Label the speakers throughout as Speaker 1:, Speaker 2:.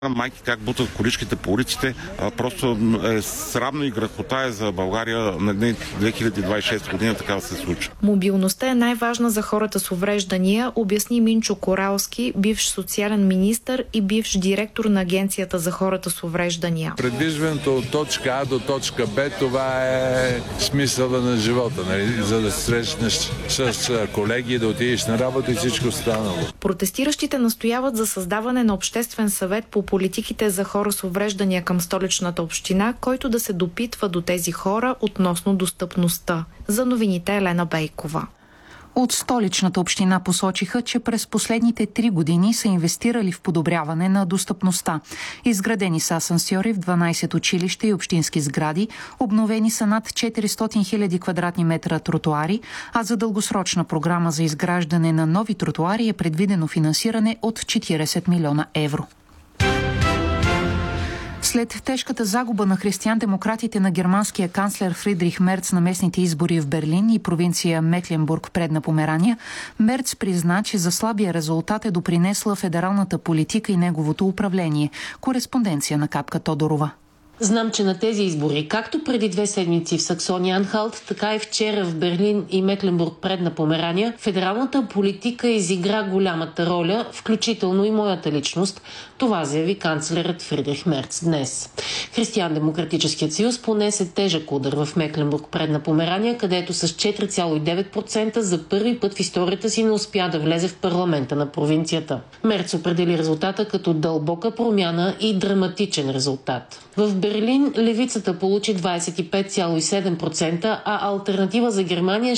Speaker 1: Майки как бутат количките по улиците, просто е срамно и грехота е за България на 2026 година така да се случва.
Speaker 2: Мобилността е най-важна за хората с увреждания, обясни Минчо Коралски, бивш социален министър и бивш директор на Агенцията за хората с увреждания.
Speaker 3: Предвижването от точка А до точка Б, това е смисъла на живота, нали? За да се срещнеш с колеги, да отидеш на работа и всичко останало.
Speaker 2: Протестиращите настояват за създаване на обществен съвет по политиките за хора с увреждания към столичната община, който да се допитва до тези хора относно достъпността. За новините Елена Бейкова.
Speaker 4: От столичната община посочиха, че през последните 3 години са инвестирали в подобряване на достъпността. Изградени са асансьори в 12 училища и общински сгради, обновени са над 400 000 квадратни метра тротуари, а за дългосрочна програма за изграждане на нови тротуари е предвидено финансиране от 40 милиона евро. След тежката загуба на християн-демократите на германския канцлер Фридрих Мерц на местните избори в Берлин и провинция Мекленбург, Предна Померания, Мерц призна, че за слабия резултат е допринесла федералната политика и неговото управление. Кореспонденция на Капка Тодорова.
Speaker 5: Знам, че на тези избори, както преди 2 седмици в Саксония-Анхалт, така и вчера в Берлин и Мекленбург, Предна Померания, федералната политика изигра голямата роля, включително и моята личност. Това заяви канцлерът Фридрих Мерц днес. Християн-демократическият съюз понесе тежък удар в Мекленбург, Предна Померания, където с 4,9% за първи път в историята си не успя да влезе в парламента на провинцията. Мерц определи резултата като дълбока промяна и драматичен резултат. В Берлин левицата получи 25,7%, а алтернатива за Германия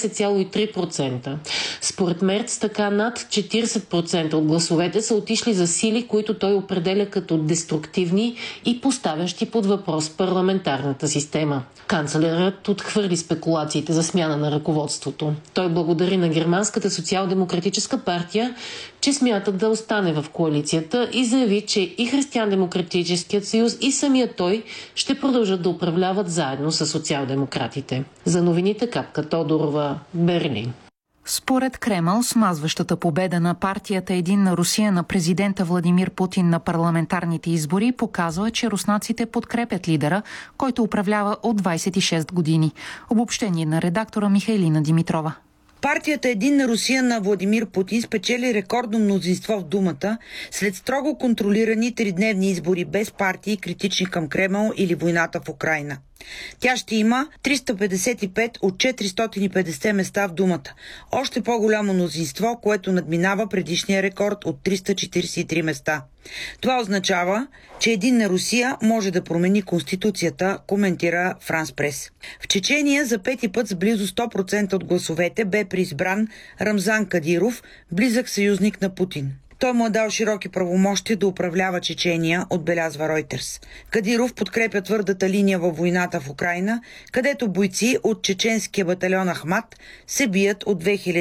Speaker 5: 16,3%. Според Мерц, така над 40% от гласовете са отишли за сили, които той определя като деструктивни и поставящи под въпрос парламентарната система. Канцлерът отхвърли спекулациите за смяна на ръководството. Той благодари на Германската социал-демократическа партия, че смятат да остане в коалицията и заяви, че и Християн-демократическият съюз и самият той ще продължат да управляват заедно с социал-демократите. За новините Капка Тодорова, Берлин.
Speaker 4: Според Кремъл, смазващата победа на партията Единна Русия на президента Владимир Путин на парламентарните избори показва, че руснаците подкрепят лидера, който управлява от 26 години. Обобщение на редактора Михайлина Димитрова.
Speaker 6: Партията Единна Русия на Владимир Путин спечели рекордно мнозинство в Думата след строго контролирани 3-дневни избори без партии, критични към Кремъл или войната в Украйна. Тя ще има 355 от 450 места в Думата. Още по-голямо мнозинство, което надминава предишния рекорд от 343 места. Това означава, че Единна Русия може да промени Конституцията, коментира Франс Прес. В Чечения за 5-ти път с близо 100% от гласовете бе преизбран Рамзан Кадиров, близък съюзник на Путин. Той му е дал широки правомощия да управлява Чечения, отбелязва Ройтерс. Кадиров подкрепя твърдата линия във войната в Украйна, където бойци от чеченския батальон Ахмат се бият от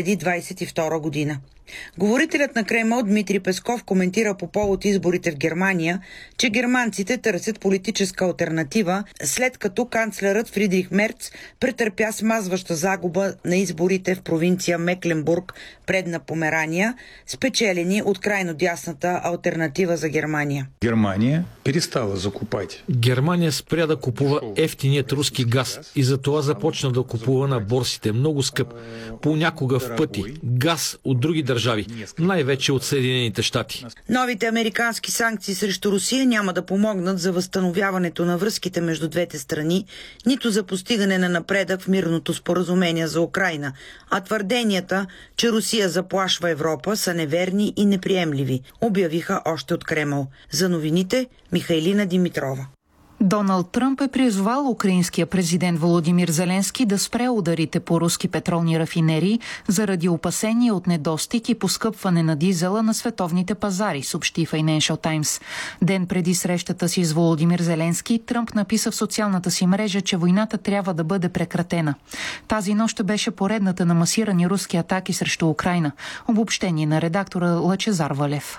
Speaker 6: 2022 година. Говорителят на Кремъл Дмитрий Песков коментира по повод изборите в Германия, че германците търсят политическа алтернатива, след като канцлерът Фридрих Мерц претърпя смазваща загуба на изборите в провинция Мекленбург, Предна Померания, спечелени от крайно дясната алтернатива за Германия.
Speaker 7: Германия перестала закупать.
Speaker 8: Германия спря да купува ефтиният руски газ и затова започна да купува на борсите много скъп, понякога в пъти, газ от други държави, най-вече от Съединените щати.
Speaker 6: Новите американски санкции срещу Русия няма да помогнат за възстановяването на връзките между двете страни, нито за постигане на напредък в мирното споразумение за Украйна, а твърденията, че Русия заплашва Европа, са неверни и неприемливи, обявиха още от Кремъл. За новините Михайлина Димитрова.
Speaker 4: Доналд Тръмп е призовал украинския президент Володимир Зеленски да спре ударите по руски петролни рафинерии заради опасения от недостиг и поскъпване на дизела на световните пазари, съобщи Financial Times. Ден преди срещата си с Володимир Зеленски, Тръмп написа в социалната си мрежа, че войната трябва да бъде прекратена. Тази нощ беше поредната на масирани руски атаки срещу Украйна. Обобщение на редактора Лъчезар Валев.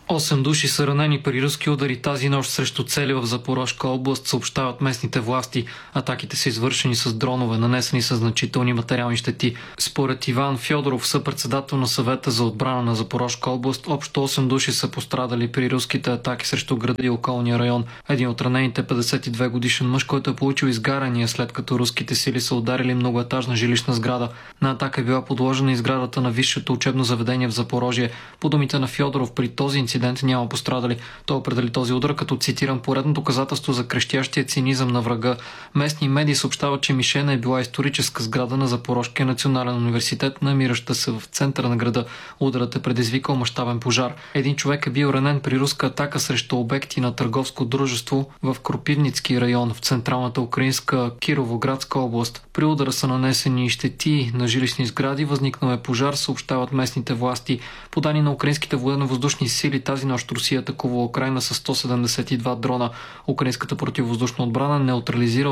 Speaker 9: 8 души са ранени при руски удари тази нощ срещу цели в Запорожка област, съобщават местните власти. Атаките са извършени с дронове, нанесени с значителни материални щети. Според Иван Фьодоров, съпредседател на съвета за отбрана на Запорожка област, общо 8 души са пострадали при руските атаки срещу града и околния район. Един от ранените 52 годишен мъж, който е получил изгаряния след като руските сили са ударили многоетажна жилищна сграда. На атака е била подложена изградата на висшето учебно заведение в Запорожие. По думите на Фьодоров, при този инцидент няма пострадали. Той определи този удар като, цитирам, поредно доказателство за крещящия цинизъм на врага. Местни медии съобщават, че мишена е била историческа сграда на Запорожкия национален университет, намираща се в центъра на града. Ударът е предизвикал мащабен пожар. Един човек е бил ранен при руска атака срещу обекти на търговско дружество в Кропивницки район в централната украинска Кировоградска област. При удара са нанесени щети на жилищни сгради, възникнал е пожар, съобщават местните власти. По данни на украинските военно-въздушни сили, тази нощ Русия атакува Украйна с 172 дрона. Украинската противовъздушна отбрана неутрализирала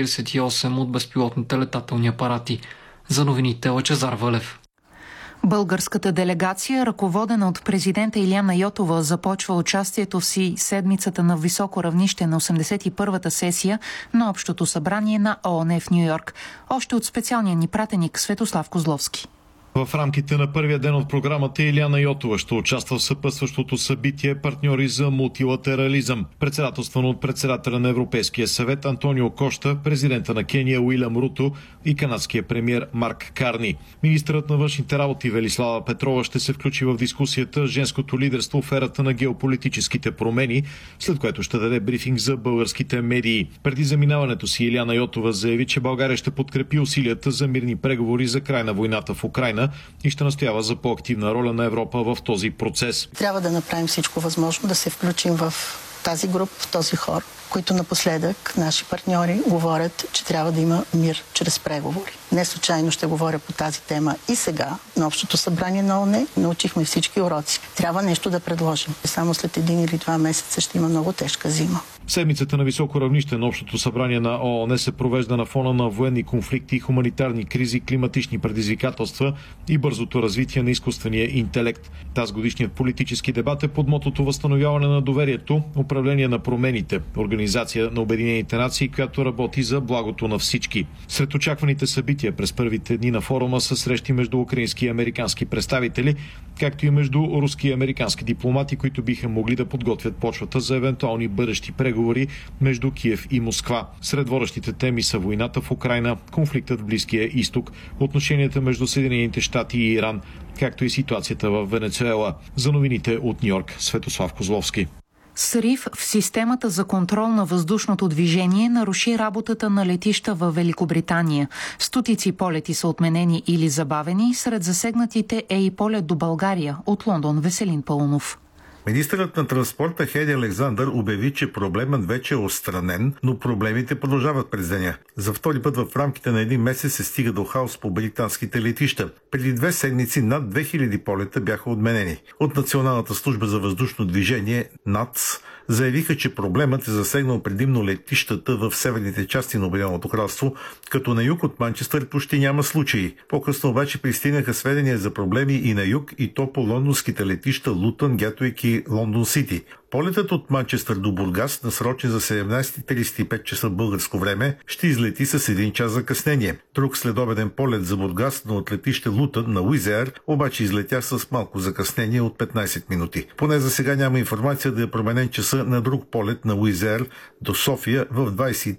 Speaker 9: 148 от безпилотните летателни апарати. За новините Лъчезар Вълев.
Speaker 4: Българската делегация, ръководена от президента Илияна Йотова, започва участието си седмицата на високо равнище на 81-та сесия на Общото събрание на ООН в Ню-Йорк. Още от специалния ни пратеник Светослав Козловски.
Speaker 10: В рамките на първия ден от програмата Илияна Йотова ще участва в съпътстващото събитие партньори за мултилатерализъм, председателствано от председателя на Европейския съвет Антонио Кошта, президента на Кения Уилям Руто и канадския премиер Марк Карни. Министърът на външните работи Велислава Петрова ще се включи в дискусията женското лидерство в ерата на геополитическите промени, след което ще даде брифинг за българските медии. Преди заминаването си Илияна Йотова заяви, че България ще подкрепи усилията за мирни преговори за край на войната в Украйна и ще настоява за по-активна роля на Европа в този процес.
Speaker 11: Трябва да направим всичко възможно да се включим в тази група, в този хор, които напоследък наши партньори говорят, че трябва да има мир чрез преговори. Не случайно ще говоря по тази тема и сега на Общото събрание на ООН научихме всички уроци. Трябва нещо да предложим. Само след 1 или 2 месеца ще има много тежка зима.
Speaker 10: Седмицата на високо равнище на Общото събрание на ООН се провежда на фона на военни конфликти, хуманитарни кризи, климатични предизвикателства и бързото развитие на изкуствения интелект. Тази годишният политически дебат е под мотото възстановяване на доверието, управление на промените, Организация на Обединените нации, която работи за благото на всички. Сред очакваните събития през първите дни на форума са срещи между украински и американски представители, както и между руски и американски дипломати, които биха могли да подготвят почвата за евентуални бъдещи преговори между Киев и Москва. Сред водещите теми са войната в Украйна, конфликтът в Близкия изток, отношенията между Съединените щати и Иран, както и ситуацията в Венецуела. За новините от Ню-Йорк, Светослав Козловски.
Speaker 4: Срив в системата за контрол на въздушното движение наруши работата на летища във Великобритания. Стотици полети са отменени или забавени. Сред засегнатите е и полет до България. От Лондон Веселин Паунов.
Speaker 12: Министърът на транспорта Хеди Александър обяви, че проблемът вече е отстранен, но проблемите продължават през деня. За втори път в рамките на 1 месец се стига до хаос по британските летища. Преди 2 седмици над 2000 полета бяха отменени. От Националната служба за въздушно движение НАЦ заявиха, че проблемът е засегнал предимно летищата в северните части на Обединеното кралство, като на юг от Манчестър почти няма случаи. По-късно обаче пристигнаха сведения за проблеми и на юг, и то по лондонските летища Лутън, Гетуик и Лондон Сити. Полетът от Манчестър до Бургас, насрочен за 17:35 часа българско време, ще излети с 1 час закъснение. Друг следобеден полет за Бургас, но от летище Лутън на Wizz Air, обаче излетя с малко закъснение от 15 минути. Поне за сега няма информация да е променен часа на друг полет на Wizz Air до София в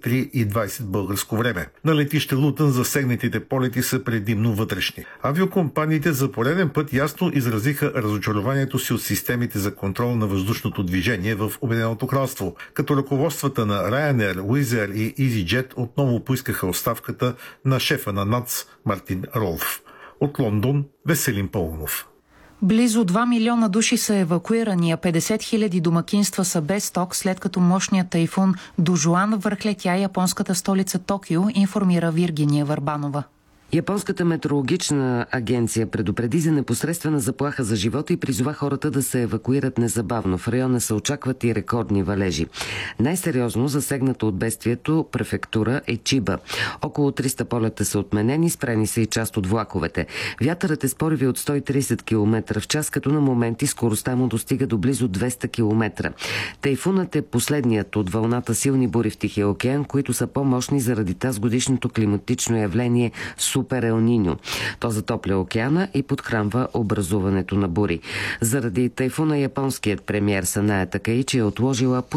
Speaker 12: 23:20 българско време. На летище Лутън засегнатите полети са предимно вътрешни. Авиокомпаниите за пореден път ясно изразиха разочарованието си от системите за контрол на въздушното движение в Обединеното кралство, като ръководствата на Ryanair, Wizz Air и EasyJet отново поискаха оставката на шефа на НАЦ Мартин Ролф. От Лондон Веселин Паунов.
Speaker 4: Близо 2 милиона души са евакуирани, а 50 хиляди домакинства са без ток, след като мощният тайфун Дожуан върхлетя японската столица Токио, информира Виргиния Върбанова.
Speaker 13: Японската метеорологична агенция предупреди за непосредствена заплаха за живота и призова хората да се евакуират незабавно. В района се очакват и рекордни валежи. Най-сериозно засегната от бедствието префектура е Чиба. Около 300 полета са отменени, спрени са и част от влаковете. Вятърът е с пориви от 130 км в час, като на моменти скоростта му достига до близо 200 км. Тайфунът е последният от вълната силни бури в Тихия океан, които са по-мощни заради тазгодишното климатично явление Супер Ел Ниньо. То затопля океана и подхранва образуването на бури. Заради тайфуна японският премиер Саная Такаичи е отложила